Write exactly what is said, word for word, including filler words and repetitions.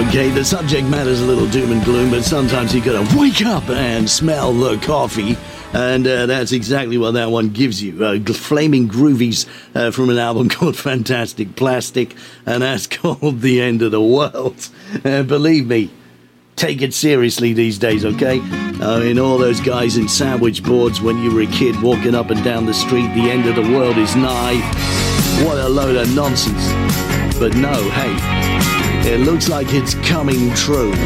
Okay, the subject matter's a little doom and gloom, but sometimes you gotta wake up and smell the coffee. And uh, that's exactly what that one gives you. Uh, flaming groovies uh, from an album called Fantastic Plastic, and that's called The End of the World. Uh, believe me, take it seriously these days, okay? I mean, all those guys in sandwich boards when you were a kid walking up and down the street, the end of the world is nigh. What a load of nonsense. But no, hey, it looks like it's coming true.